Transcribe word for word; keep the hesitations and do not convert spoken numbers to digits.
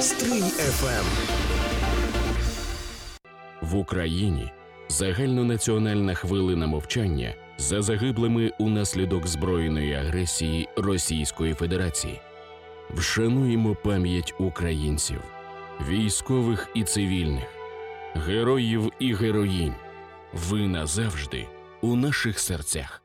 Стрий еф ем. В Україні загальнонаціональна хвилина мовчання за загиблими унаслідок збройної агресії Російської Федерації. Вшануємо пам'ять українців, військових і цивільних, героїв і героїнь. Ви назавжди у наших серцях.